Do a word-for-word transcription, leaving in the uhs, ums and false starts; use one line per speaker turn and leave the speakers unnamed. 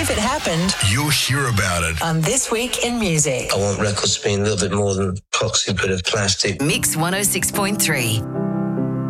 if it happened,
you'll hear about it
on This Week in Music.
I want records to be a little bit more than a toxic bit of plastic.
Mix one oh six point three.